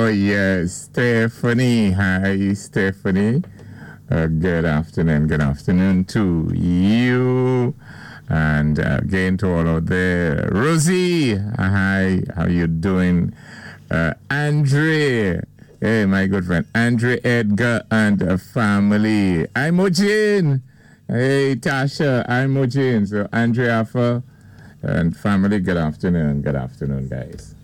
Oh, yes. Stephanie. Hi, Stephanie. Good afternoon. Good afternoon to you. And again to all out there. Rosie. Hi. How you doing? Andre. Hey, my good friend. Andre Edgar and family. I'm Ojin. Hey, Tasha. I'm Ojin. So, Andre Alpha and family, good afternoon. Good afternoon, guys.